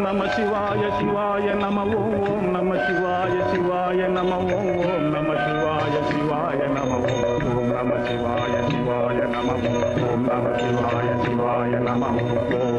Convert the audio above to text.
நம சிவாய சிவாய நம ஓம் நம சிவாய சிவாய நம ஓம் நம சிவாய சிவாய நம ஓம் நம சிவாய சிவாய நம ஓம் நம சிவாய சிவாய நம ஓம்